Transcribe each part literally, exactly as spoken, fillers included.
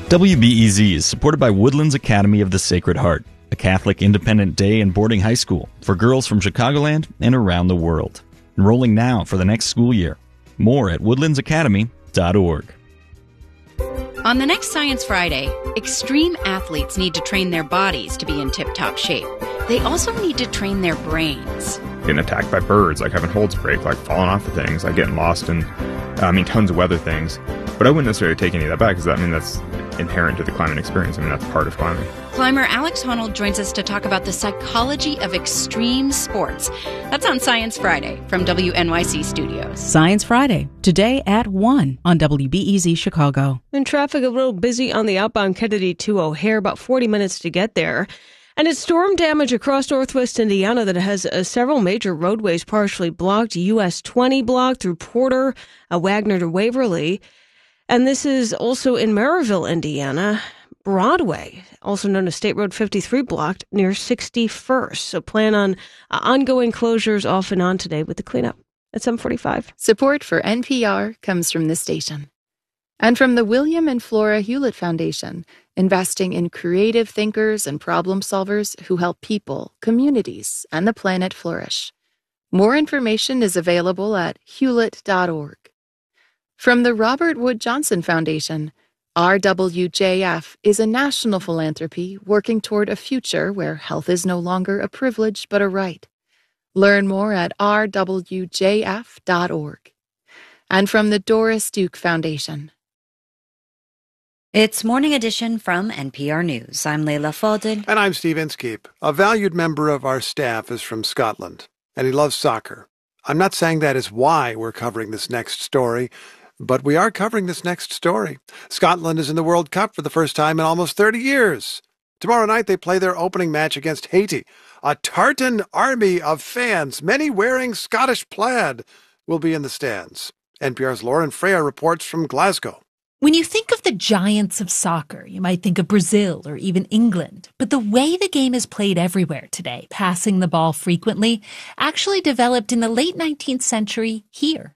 W B E Z is supported by Woodlands Academy of the Sacred Heart, a Catholic independent day and boarding high school for girls from Chicagoland and around the world. Enrolling now for the next school year. More at woodlands academy dot org. On the next Science Friday, extreme athletes need to train their bodies to be in tip-top shape. They also need to train their brains. Getting attacked by birds, like having holds break, like falling off of things, like getting lost in, I mean, tons of weather things. But I wouldn't necessarily take any of that back, because I mean, that's inherent to the climbing experience. I mean, that's part of climbing. Climber Alex Honnold joins us to talk about the psychology of extreme sports. That's on Science Friday from W N Y C Studios. Science Friday, today at one on W B E Z Chicago. And traffic a little busy on the outbound Kennedy to O'Hare, about forty minutes to get there. And it's storm damage across northwest Indiana that has uh, several major roadways partially blocked. U S twenty blocked through Porter, uh, Wagner to Waverly. And this is also in Maryville, Indiana. Broadway, also known as State Road fifty-three, blocked near sixty-first. So plan on uh, ongoing closures off and on today with the cleanup at seven forty-five. Support for N P R comes from this station. And from the William and Flora Hewlett Foundation, investing in creative thinkers and problem solvers who help people, communities, and the planet flourish. More information is available at hewlett dot org. From the Robert Wood Johnson Foundation, R W J F is a national philanthropy working toward a future where health is no longer a privilege but a right. Learn more at r w j f dot org. And from the Doris Duke Foundation. It's Morning Edition from N P R News. I'm Leila Fadel. And I'm Steve Inskeep. A valued member of our staff is from Scotland, and he loves soccer. I'm not saying that is why we're covering this next story, but we are covering this next story. Scotland is in the World Cup for the first time in almost thirty years. Tomorrow night they play their opening match against Haiti. A tartan army of fans, many wearing Scottish plaid, will be in the stands. N P R's Lauren Freya reports from Glasgow. When you think of the giants of soccer, you might think of Brazil or even England. But the way the game is played everywhere today, passing the ball frequently, actually developed in the late nineteenth century here.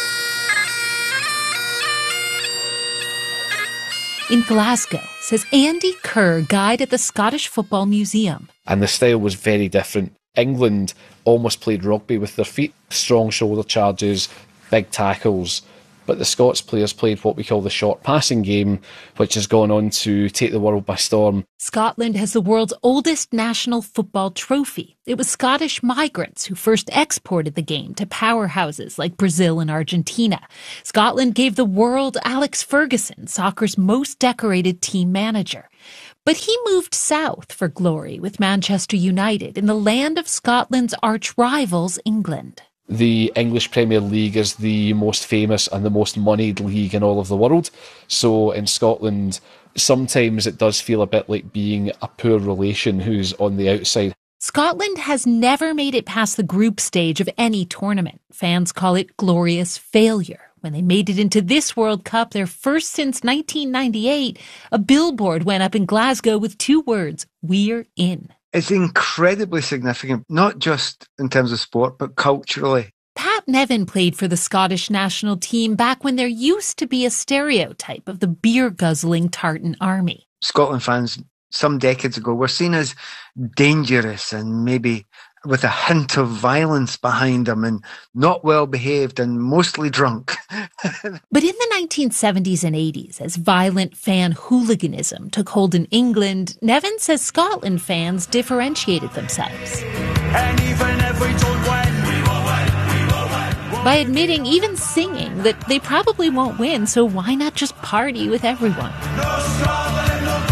In Glasgow, says Andy Kerr, guide at the Scottish Football Museum. And the style was very different. England almost played rugby with their feet, strong shoulder charges, big tackles. But the Scots players played what we call the short passing game, which has gone on to take the world by storm. Scotland has the world's oldest national football trophy. It was Scottish migrants who first exported the game to powerhouses like Brazil and Argentina. Scotland gave the world Alex Ferguson, soccer's most decorated team manager. But he moved south for glory with Manchester United in the land of Scotland's arch rivals, England. The English Premier League is the most famous and the most moneyed league in all of the world. So in Scotland, sometimes it does feel a bit like being a poor relation who's on the outside. Scotland has never made it past the group stage of any tournament. Fans call it glorious failure. When they made it into this World Cup, their first since nineteen ninety-eight, a billboard went up in Glasgow with two words, "We're in." It's incredibly significant, not just in terms of sport, but culturally. Pat Nevin played for the Scottish national team back when there used to be a stereotype of the beer-guzzling tartan army. Scotland fans, some decades ago, were seen as dangerous and maybe with a hint of violence behind them and not well behaved and mostly drunk. But in the nineteen seventies and eighties, as violent fan hooliganism took hold in England, Nevin says Scotland fans differentiated themselves. And even if we don't win, we will win, we will win. By admitting, even singing, that they probably won't win, so why not just party with everyone? No Scotland, no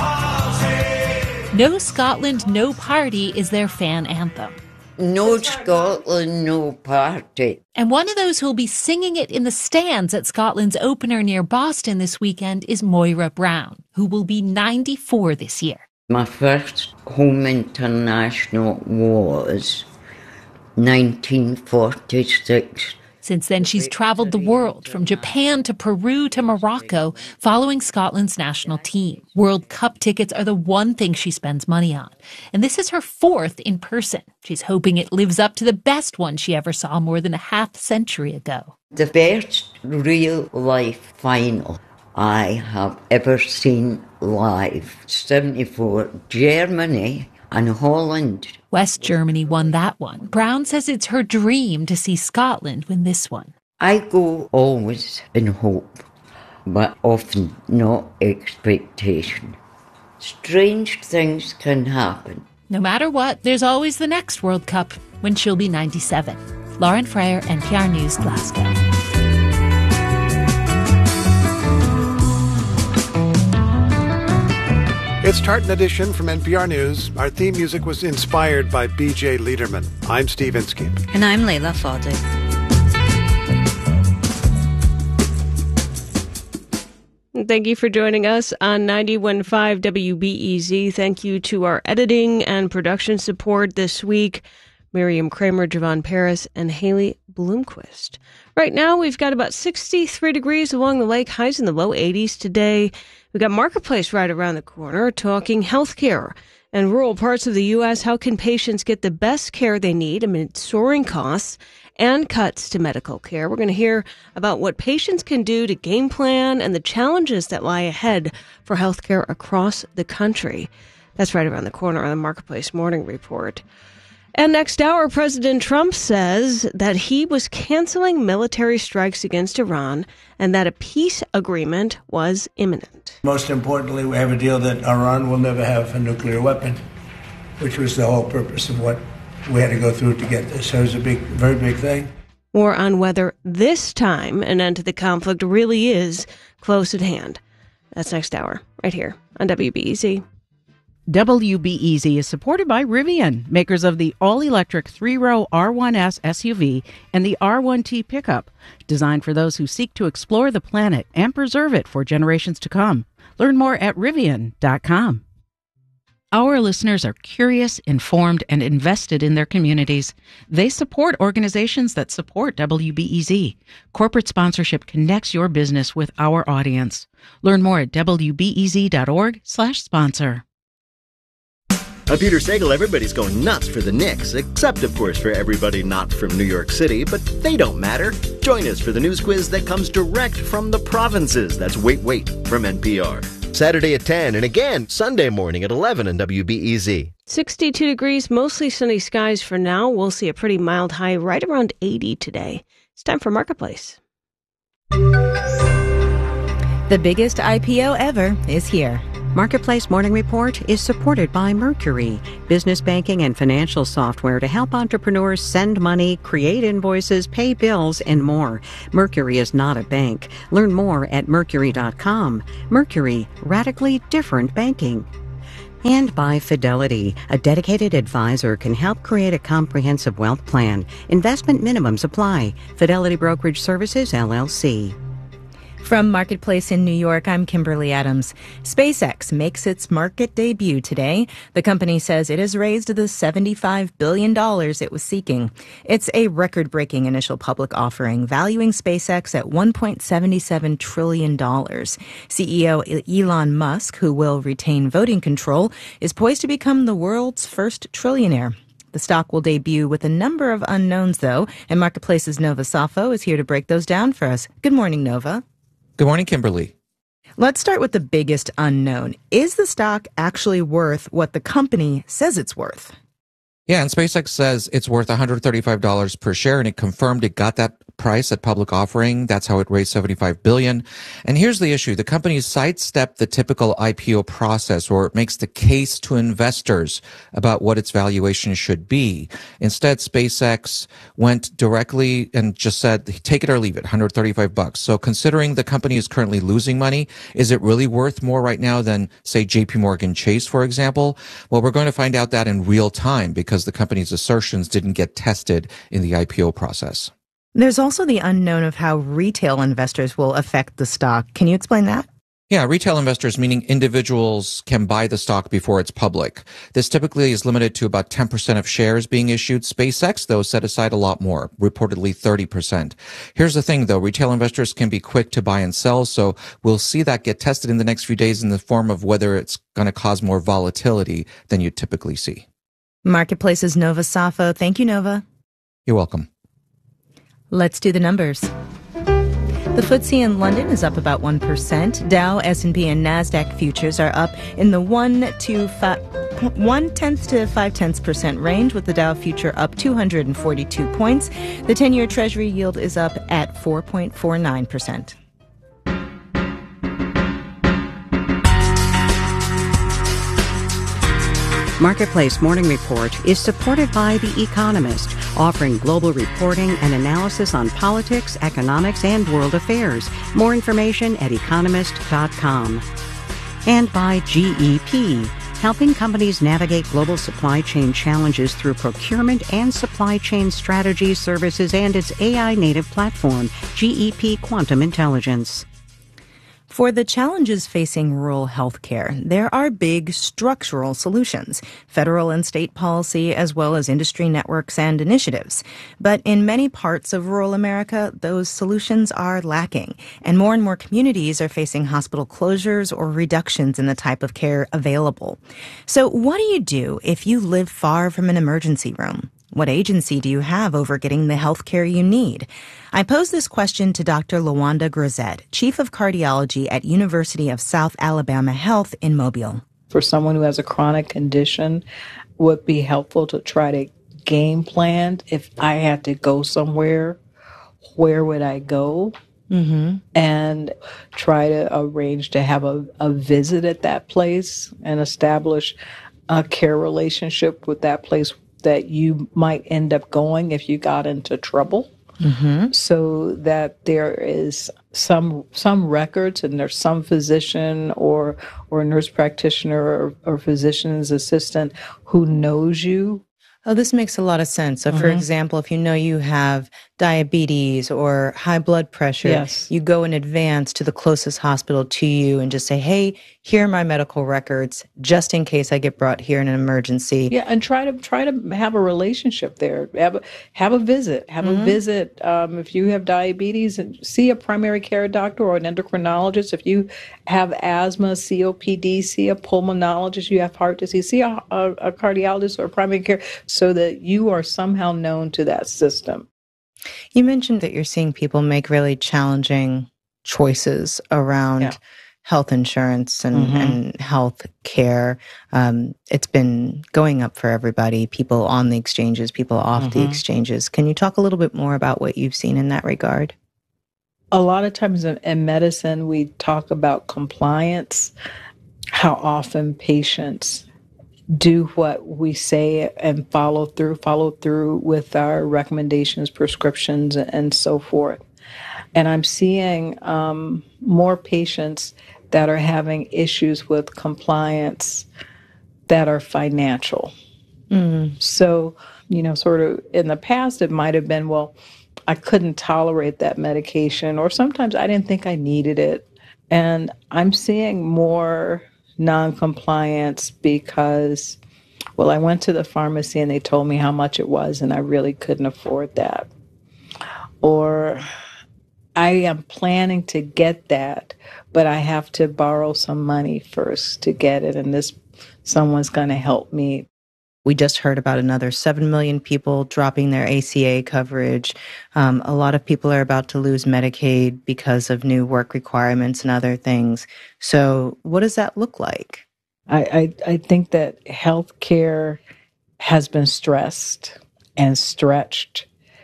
party. No Scotland, no party is their fan anthem. No Scotland, no party. And one of those who'll be singing it in the stands at Scotland's opener near Boston this weekend is Moira Brown, who will be ninety-four this year. My first home international was nineteen forty-six. Since then, she's traveled the world, from Japan to Peru to Morocco, following Scotland's national team. World Cup tickets are the one thing she spends money on. And this is her fourth in person. She's hoping it lives up to the best one she ever saw more than a half century ago. The best real-life final I have ever seen live. seventy-four, Germany and Holland. West Germany won that one. Brown says it's her dream to see Scotland win this one. I go always in hope, but often not expectation. Strange things can happen. No matter what, there's always the next World Cup, when she'll be ninety-seven. Lauren Freyer, N P R News, Glasgow. It's Tartan Edition from N P R News. Our theme music was inspired by B J Liederman. I'm Steve Inskeep. And I'm Leila Fadel. Thank you for joining us on ninety-one point five W B E Z. Thank you to our editing and production support this week, Miriam Kramer, Javon Paris, and Haley Bloomquist. Right now, we've got about sixty-three degrees along the lake, highs in the low eighties today. We've got Marketplace right around the corner, talking healthcare and rural parts of the U S. How can patients get the best care they need amid soaring costs and cuts to medical care? We're going to hear about what patients can do to game plan and the challenges that lie ahead for healthcare across the country. That's right around the corner on the Marketplace Morning Report. And next hour, President Trump says that he was canceling military strikes against Iran and that a peace agreement was imminent. Most importantly, we have a deal that Iran will never have a nuclear weapon, which was the whole purpose of what we had to go through to get this. So it was a big, very big thing. More on whether this time an end to the conflict really is close at hand. That's next hour, right here on W B E Z. W B E Z is supported by Rivian, makers of the all-electric three-row R one S S U V and the R one T pickup, designed for those who seek to explore the planet and preserve it for generations to come. Learn more at Rivian dot com. Our listeners are curious, informed, and invested in their communities. They support organizations that support W B E Z. Corporate sponsorship connects your business with our audience. Learn more at W B E Z dot org slash sponsor. I'm Peter Sagal. Everybody's going nuts for the Knicks, except, of course, for everybody not from New York City, but they don't matter. Join us for the news quiz that comes direct from the provinces. That's Wait Wait from N P R. Saturday at ten, and again, Sunday morning at eleven on W B E Z. sixty-two degrees, mostly sunny skies for now. We'll see a pretty mild high right around eighty today. It's time for Marketplace. The biggest I P O ever is here. Marketplace Morning Report is supported by Mercury, business banking and financial software to help entrepreneurs send money, create invoices, pay bills, and more. Mercury is not a bank. Learn more at Mercury dot com. Mercury, radically different banking. And by Fidelity, a dedicated advisor can help create a comprehensive wealth plan. Investment minimums apply. Fidelity Brokerage Services, L L C. From Marketplace in New York, I'm Kimberly Adams. SpaceX makes its market debut today. The company says it has raised the seventy-five billion dollars it was seeking. It's a record-breaking initial public offering, valuing SpaceX at one point seven seven trillion dollars. C E O Elon Musk, who will retain voting control, is poised to become the world's first trillionaire. The stock will debut with a number of unknowns, though, and Marketplace's Nova Safo is here to break those down for us. Good morning, Nova. Good morning, Kimberly. Let's start with the biggest unknown. Is the stock actually worth what the company says it's worth? Yeah, and SpaceX says it's worth one hundred thirty-five dollars per share, and it confirmed it got that price at public offering. That's how it raised seventy-five billion dollars. And here's the issue. The company sidestepped the typical I P O process, where it makes the case to investors about what its valuation should be. Instead, SpaceX went directly and just said, take it or leave it, one hundred thirty-five bucks. So considering the company is currently losing money, is it really worth more right now than, say, J P Morgan Chase, for example? Well, we're going to find out that in real time because the company's assertions didn't get tested in the I P O process. There's also the unknown of how retail investors will affect the stock. Can you explain that? Yeah, retail investors, meaning individuals, can buy the stock before it's public. This typically is limited to about ten percent of shares being issued. SpaceX, though, set aside a lot more, reportedly thirty percent. Here's the thing, though. Retail investors can be quick to buy and sell, so we'll see that get tested in the next few days in the form of whether it's going to cause more volatility than you typically see. Marketplace's Nova Safo. Thank you, Nova. You're welcome. Let's do the numbers. The F T S E in London is up about one percent. Dow, S and P, and NASDAQ futures are up in the one to five, one-tenth to five-tenths percent range, with the Dow future up two hundred forty-two points. The ten-year Treasury yield is up at four point four nine percent. Marketplace Morning Report is supported by The Economist, offering global reporting and analysis on politics, economics, and world affairs. More information at economist dot com. And by G E P, helping companies navigate global supply chain challenges through procurement and supply chain strategy services and its A I-native platform, G E P Quantum Intelligence. For the challenges facing rural health care, there are big structural solutions, federal and state policy, as well as industry networks and initiatives. But in many parts of rural America, those solutions are lacking, and more and more communities are facing hospital closures or reductions in the type of care available. So what do you do if you live far from an emergency room? What agency do you have over getting the health care you need? I posed this question to Doctor LaWanda Grisette, Chief of Cardiology at University of South Alabama Health in Mobile. For someone who has a chronic condition, would be helpful to try to game plan. If I had to go somewhere, where would I go? Mm-hmm. And try to arrange to have a, a visit at that place and establish a care relationship with that place that you might end up going if you got into trouble. Mm-hmm. So that there is some some records and there's some physician or or nurse practitioner or, or physician's assistant who knows you. Oh, this makes a lot of sense. So, mm-hmm. for example, if you know you have diabetes or high blood pressure, yes. you go in advance to the closest hospital to you and just say, hey, here are my medical records, just in case I get brought here in an emergency. Yeah, and try to try to have a relationship there. Have a, have a visit. Have mm-hmm. a visit. Um, if you have diabetes, and see a primary care doctor or an endocrinologist. If you have asthma, C O P D, see a pulmonologist. You have heart disease, see a, a, a cardiologist or a primary care, so that you are somehow known to that system. You mentioned that you're seeing people make really challenging choices around yeah. health insurance and, mm-hmm. and health care. Um, it's been going up for everybody, people on the exchanges, people off mm-hmm. the exchanges. Can you talk a little bit more about what you've seen in that regard? A lot of times in, in medicine, we talk about compliance, how often patients do what we say and follow through, follow through with our recommendations, prescriptions, and so forth. And I'm seeing um, more patients that are having issues with compliance that are financial. Mm. So, you know, sort of in the past, it might have been, well, I couldn't tolerate that medication, or sometimes I didn't think I needed it. And I'm seeing more non-compliance because, well, I went to the pharmacy and they told me how much it was and I really couldn't afford that. Or I am planning to get that, but I have to borrow some money first to get it, and this someone's going to help me. We just heard about another seven million people dropping their A C A coverage. Um, a lot of people are about to lose Medicaid because of new work requirements and other things. So what does that look like? I, I, I think that healthcare has been stressed and stretched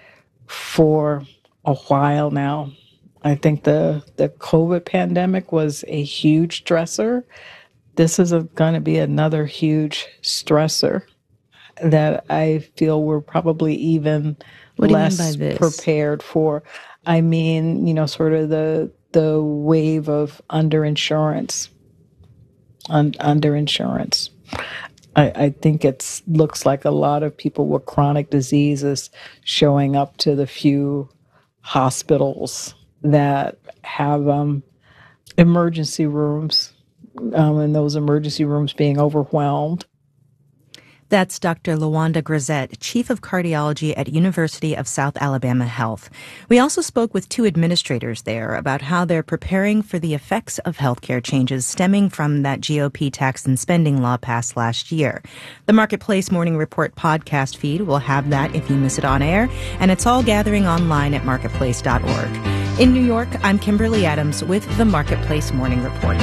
for a while now. I think the, the COVID pandemic was a huge stressor. This is going to be another huge stressor that I feel we're probably even what do less you mean by this? prepared for. I mean, you know, sort of the the wave of underinsurance, un, underinsurance. I, I think it looks like a lot of people with chronic diseases showing up to the few hospitals that have um, emergency rooms, um, and those emergency rooms being overwhelmed. That's Doctor LaWanda Grisette, Chief of Cardiology at University of South Alabama Health. We also spoke with two administrators there about how they're preparing for the effects of healthcare changes stemming from that G O P tax and spending law passed last year. The Marketplace Morning Report podcast feed will have that if you miss it on air, and it's all gathering online at marketplace dot org. In New York, I'm Kimberly Adams with the Marketplace Morning Report.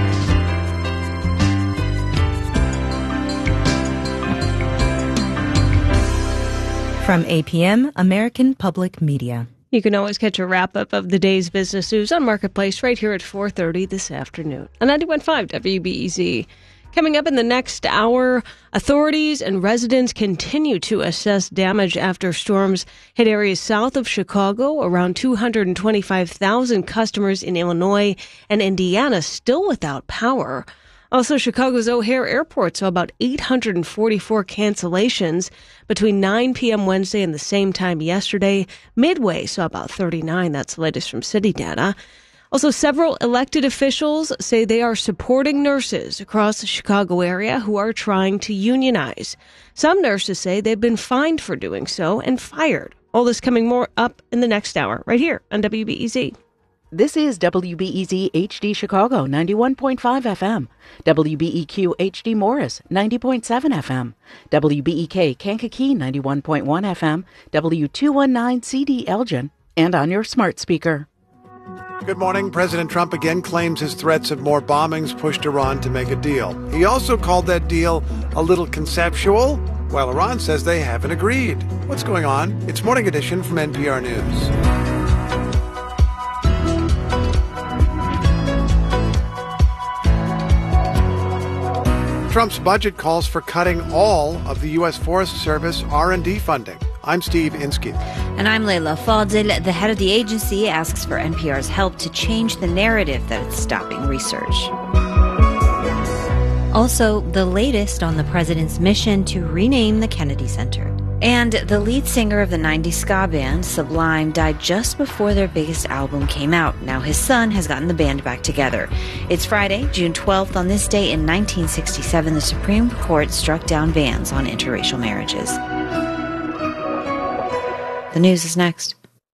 From A P M, American Public Media. You can always catch a wrap-up of the day's business news on Marketplace right here at four thirty this afternoon on ninety-one point five W B E Z. Coming up in the next hour, authorities and residents continue to assess damage after storms hit areas south of Chicago. Around two hundred twenty-five thousand customers in Illinois and Indiana still without power. Also, Chicago's O'Hare Airport saw about eight hundred forty-four cancellations between nine p.m. Wednesday and the same time yesterday. Midway saw about thirty-nine. That's the latest from city data. Also, several elected officials say they are supporting nurses across the Chicago area who are trying to unionize. Some nurses say they've been fined for doing so and fired. All this coming more up in the next hour, right here on W B E Z. This is W B E Z H D Chicago, ninety-one point five F M. W B E Q H D Morris, ninety point seven F M. W B E K Kankakee, ninety-one point one F M. W two nineteen C D Elgin, and on your smart speaker. Good morning. President Trump again claims his threats of more bombings pushed Iran to make a deal. He also called that deal a little conceptual, while Iran says they haven't agreed. What's going on? It's Morning Edition from N P R News. Trump's budget calls for cutting all of the U S Forest Service R and D funding. I'm Steve Inskeep. And I'm Leila Fadil. The head of the agency asks for N P R's help to change the narrative that it's stopping research. Also, the latest on the president's mission to rename the Kennedy Center. And the lead singer of the nineties ska band, Sublime, died just before their biggest album came out. Now his son has gotten the band back together. It's Friday, June twelfth. On this day in nineteen sixty-seven, the Supreme Court struck down bans on interracial marriages. The news is next.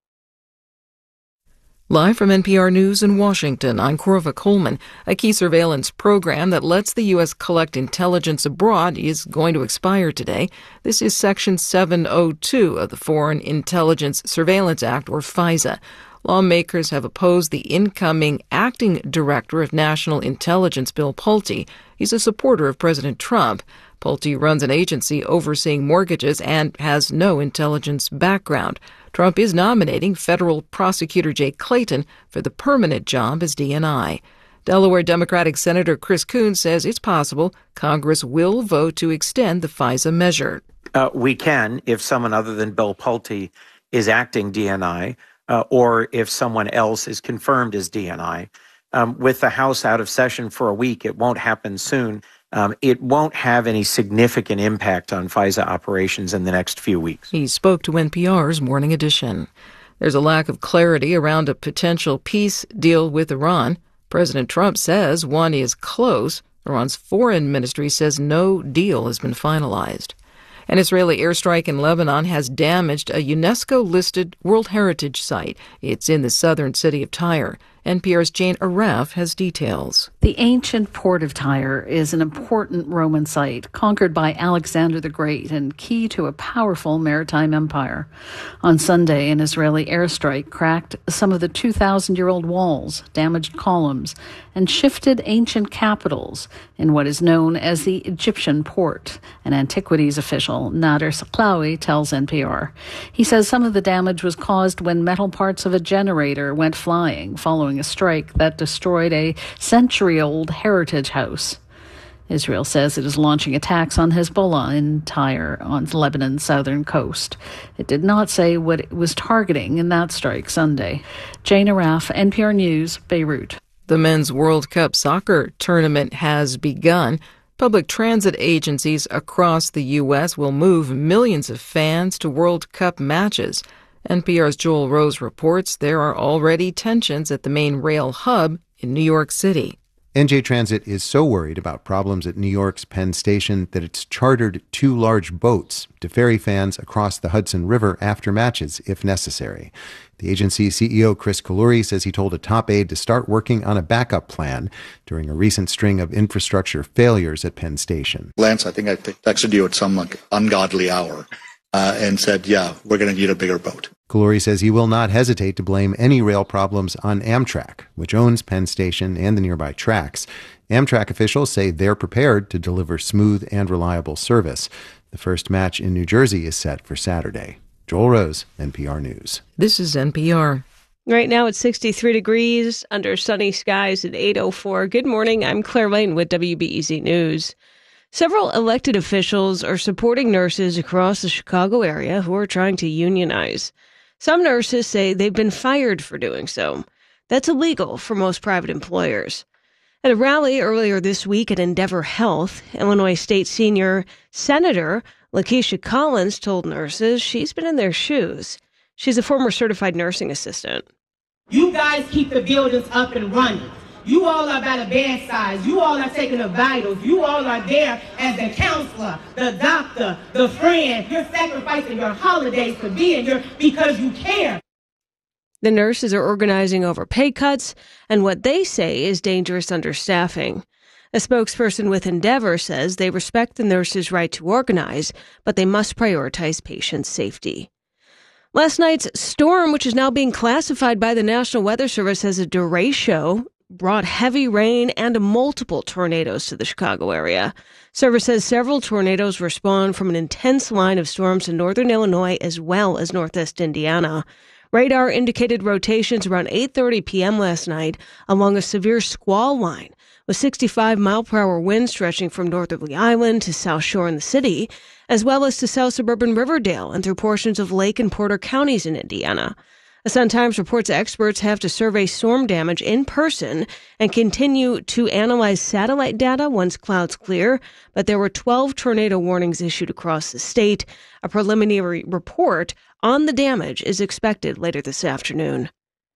Live from N P R News in Washington, I'm Corva Coleman. A key surveillance program that lets the U S collect intelligence abroad is going to expire today. This is Section seven oh two of the Foreign Intelligence Surveillance Act, or FISA. Lawmakers have opposed the incoming acting director of national intelligence, Bill Pulte. He's a supporter of President Trump. Pulte runs an agency overseeing mortgages and has no intelligence background. Trump is nominating federal prosecutor Jay Clayton for the permanent job as D N I. Delaware Democratic Senator Chris Coons says it's possible Congress will vote to extend the FISA measure. Uh, we can, if someone other than Bill Pulte is acting D N I, uh, or if someone else is confirmed as D N I. Um, with the House out of session for a week, it won't happen soon. Um, it won't have any significant impact on FISA operations in the next few weeks. He spoke to N P R's Morning Edition. There's a lack of clarity around a potential peace deal with Iran. President Trump says one is close. Iran's foreign ministry says no deal has been finalized. An Israeli airstrike in Lebanon has damaged a UNESCO-listed World Heritage Site. It's in the southern city of Tyre. N P R's Jane Araf has details. The ancient port of Tyre is an important Roman site conquered by Alexander the Great and key to a powerful maritime empire. On Sunday, an Israeli airstrike cracked some of the two thousand year old walls, damaged columns, and shifted ancient capitals in what is known as the Egyptian port. An antiquities official, Nader Saklawi, tells N P R. He says some of the damage was caused when metal parts of a generator went flying following a strike that destroyed a century-old heritage house. Israel says it is launching attacks on Hezbollah in Tyre on Lebanon's southern coast. It did not say what it was targeting in that strike Sunday. Jane Araf, N P R News, Beirut. The Men's World Cup soccer tournament has begun. Public transit agencies across the U S will move millions of fans to World Cup matches. N P R's Joel Rose reports there are already tensions at the main rail hub in New York City. N J Transit is so worried about problems at New York's Penn Station that it's chartered two large boats to ferry fans across the Hudson River after matches, if necessary. The agency's C E O, Chris Kaluri, says he told a top aide to start working on a backup plan during a recent string of infrastructure failures at Penn Station. Lance, I think I texted you at some like, ungodly hour. uh, and said, yeah, we're going to need a bigger boat. Kalluri says he will not hesitate to blame any rail problems on Amtrak, which owns Penn Station and the nearby tracks. Amtrak officials say they're prepared to deliver smooth and reliable service. The first match in New Jersey is set for Saturday. Joel Rose, N P R News. This is N P R. Right now it's sixty-three degrees under sunny skies at eight oh four. Good morning. I'm Claire Lane with W B E Z News. Several elected officials are supporting nurses across the Chicago area who are trying to unionize. Some nurses say they've been fired for doing so. That's illegal for most private employers. At a rally earlier this week at Endeavor Health, Illinois State Senior Senator Lakeisha Collins told nurses she's been in their shoes. She's a former certified nursing assistant. You guys keep the buildings up and running. You all are by the bedside. You all are taking the vitals. You all are there as the counselor, the doctor, the friend. You're sacrificing your holidays to be in here because you care. The nurses are organizing over pay cuts and what they say is dangerous understaffing. A spokesperson with Endeavor says they respect the nurses' right to organize, but they must prioritize patient safety. Last night's storm, which is now being classified by the National Weather Service as a derecho, brought heavy rain and multiple tornadoes to the Chicago area. Service says several tornadoes were spawned from an intense line of storms in northern Illinois as well as northeast Indiana. Radar indicated rotations around eight thirty p.m. last night along a severe squall line, with sixty-five mile per hour winds stretching from northerly Island to South Shore in the city, as well as to South Suburban Riverdale and through portions of Lake and Porter counties in Indiana. The Sun-Times reports experts have to survey storm damage in person and continue to analyze satellite data once clouds clear, but there were twelve tornado warnings issued across the state. A preliminary report on the damage is expected later this afternoon.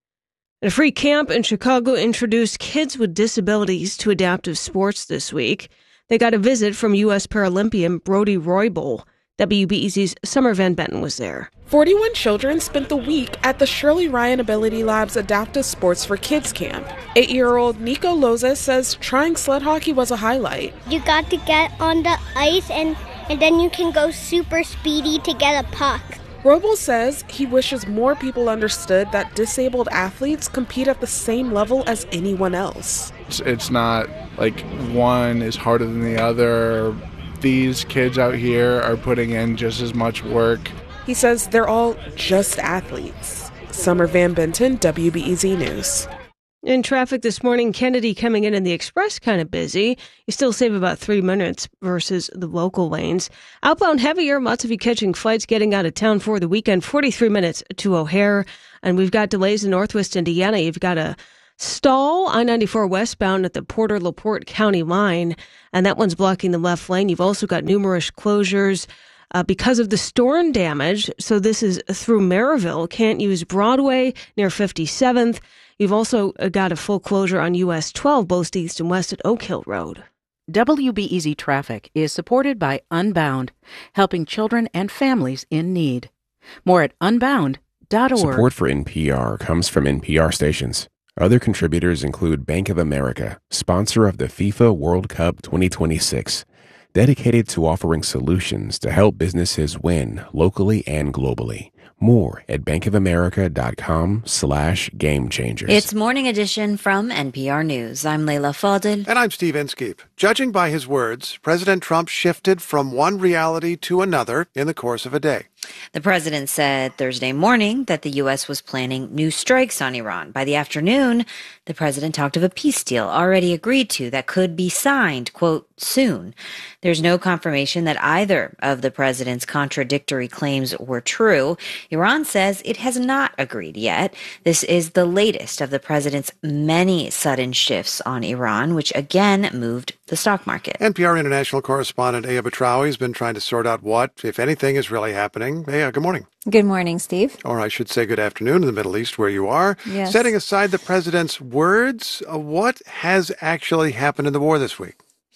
A free camp in Chicago introduced kids with disabilities to adaptive sports this week. They got a visit from U S Paralympian Brody Roybal. W B E Z's Summer Van Benton was there. forty-one children spent the week at the Shirley Ryan Ability Lab's Adaptive Sports for Kids camp. Eight-year-old Nico Loza says trying sled hockey was a highlight. You got to get on the ice and, and then you can go super speedy to get a puck. Roble says he wishes more people understood that disabled athletes compete at the same level as anyone else. It's, it's not like one is harder than the other. These kids out here are putting in just as much work. He says they're all just athletes. Summer Van Benton, W B E Z News. In traffic this morning, Kennedy coming in in the express kind of busy. You still save about three minutes versus the local lanes. Outbound heavier, lots of you catching flights getting out of town for the weekend. forty-three minutes to O'Hare. And we've got delays in Northwest Indiana. You've got a stall I ninety-four westbound at the Porter-LaPorte County line, and that one's blocking the left lane. You've also got numerous closures uh, because of the storm damage. So this is through Maryville. Can't use Broadway near fifty-seventh. You've also got a full closure on U S twelve, both east and west at Oak Hill Road. W B E Z Traffic is supported by Unbound, helping children and families in need. More at unbound dot org. Support for N P R comes from N P R stations. Other contributors include Bank of America, sponsor of the FIFA World Cup twenty twenty-six, dedicated to offering solutions to help businesses win locally and globally. More at bankofamerica.com slash game changers. It's Morning Edition from N P R News. I'm Leila Fadel. And I'm Steve Inskeep. Judging by his words, President Trump shifted from one reality to another in the course of a day. The president said Thursday morning that the U S was planning new strikes on Iran. By the afternoon, the president talked of a peace deal already agreed to that could be signed, quote, soon. There's no confirmation that either of the president's contradictory claims were true. Iran says it has not agreed yet. This is the latest of the president's many sudden shifts on Iran, which again moved the stock market. N P R international correspondent Aya Batrawi has been trying to sort out what, if anything, is really happening. Aya, good morning. Good morning, Steve. Or I should say good afternoon in the Middle East where you are. Yes. Setting aside the president's words, uh, what has actually happened in the war this week?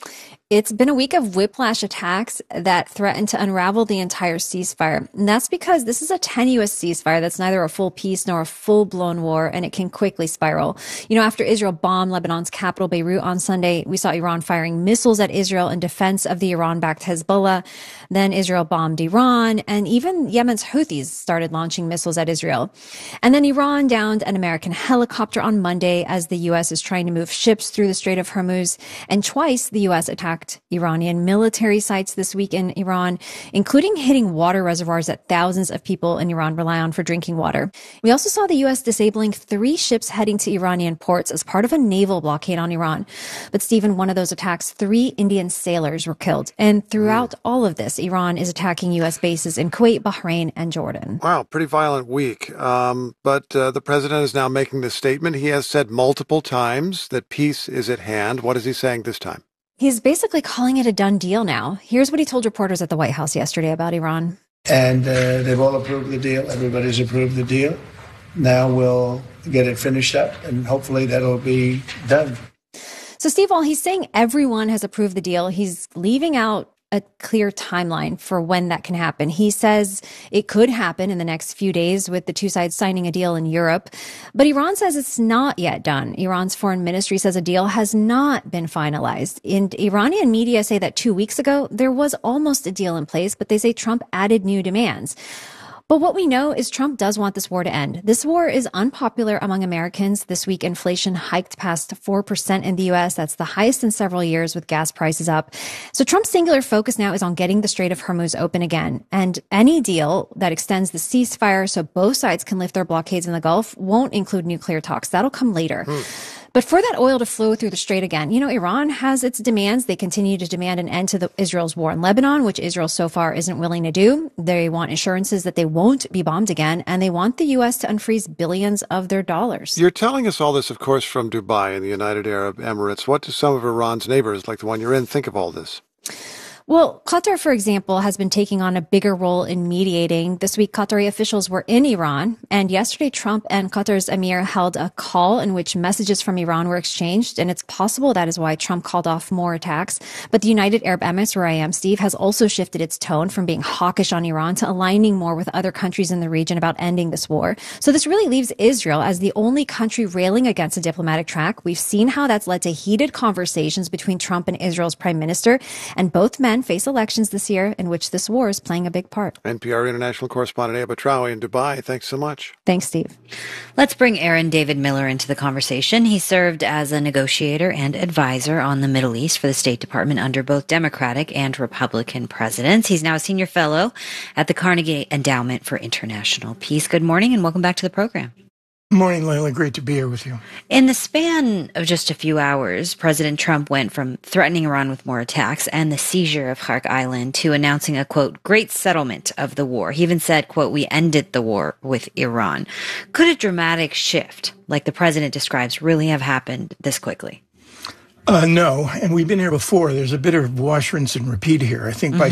It's been a week of whiplash attacks that threaten to unravel the entire ceasefire. And that's because this is a tenuous ceasefire that's neither a full peace nor a full-blown war, and it can quickly spiral. You know, after Israel bombed Lebanon's capital, Beirut, on Sunday, we saw Iran firing missiles at Israel in defense of the Iran-backed Hezbollah. Then Israel bombed Iran, and even Yemen's Houthis started launching missiles at Israel. And then Iran downed an American helicopter on Monday as the U S is trying to move ships through the Strait of Hormuz. And twice the U S attacked Iranian military sites this week in Iran, including hitting water reservoirs that thousands of people in Iran rely on for drinking water. We also saw the U S disabling three ships heading to Iranian ports as part of a naval blockade on Iran. But Stephen, one of those attacks, three Indian sailors were killed. And throughout all of this, Iran is attacking U S bases in Kuwait, Bahrain, and Jordan. Wow, pretty violent week. Um, but uh, the president is now making this statement. He has said multiple times that peace is at hand. What is he saying this time? He's basically calling it a done deal now. Here's what he told reporters at the White House yesterday about Iran. And uh, they've all approved the deal. Everybody's approved the deal. Now we'll get it finished up, and hopefully that'll be done. So, Steve, while he's saying everyone has approved the deal, he's leaving out a clear timeline for when that can happen. He says it could happen in the next few days with the two sides signing a deal in Europe. But Iran says it's not yet done. Iran's foreign ministry says a deal has not been finalized. And Iranian media say that two weeks ago, there was almost a deal in place, but they say Trump added new demands. But what we know is Trump does want this war to end. This war is unpopular among Americans. This week, inflation hiked past four percent in the U S. That's the highest in several years, with gas prices up. So Trump's singular focus now is on getting the Strait of Hormuz open again. And any deal that extends the ceasefire so both sides can lift their blockades in the Gulf won't include nuclear talks. That'll come later. Hmm. But for that oil to flow through the strait again, you know, Iran has its demands. They continue to demand an end to the Israel's war in Lebanon, which Israel so far isn't willing to do. They want assurances that they won't be bombed again, and they want the U S to unfreeze billions of their dollars. You're telling us all this, of course, from Dubai and the United Arab Emirates. What do some of Iran's neighbors, like the one you're in, think of all this? Well, Qatar, for example, has been taking on a bigger role in mediating. This week, Qatari officials were in Iran, and yesterday, Trump and Qatar's emir held a call in which messages from Iran were exchanged, and it's possible that is why Trump called off more attacks. But the United Arab Emirates, where I am, Steve, has also shifted its tone from being hawkish on Iran to aligning more with other countries in the region about ending this war. So this really leaves Israel as the only country railing against a diplomatic track. We've seen how that's led to heated conversations between Trump and Israel's prime minister, and both men face elections this year in which this war is playing a big part. N P R international correspondent Eva Traui in Dubai. Thanks so much. Thanks, Steve. Let's bring Aaron David Miller into the conversation. He served as a negotiator and advisor on the Middle East for the State Department under both Democratic and Republican presidents. He's now a senior fellow at the Carnegie Endowment for International Peace. Good morning and welcome back to the program. Morning, Layla. Great to be here with you. In the span of just a few hours, President Trump went from threatening Iran with more attacks and the seizure of Khark Island to announcing a, quote, great settlement of the war. He even said, quote, we ended the war with Iran. Could a dramatic shift, like the president describes, really have happened this quickly? Uh, no, and we've been here before. There's a bit of wash, rinse, and repeat here. I think mm-hmm. by